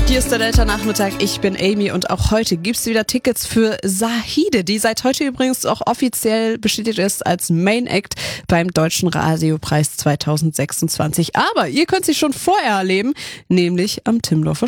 Hier ist der Delta-Nachmittag, ich bin Amy und auch heute gibt's wieder Tickets für Zahide, die seit heute übrigens auch offiziell bestätigt ist als Main Act beim Deutschen Radiopreis 2026. Aber ihr könnt sie schon vorher erleben, nämlich am Timmendorfer